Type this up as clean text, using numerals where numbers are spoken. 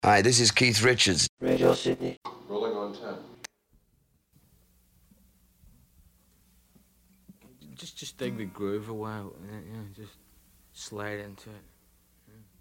Hi, this is Keith Richards. Radio Sydney. Rolling on 10. Just dig the groove a while, just slide into it.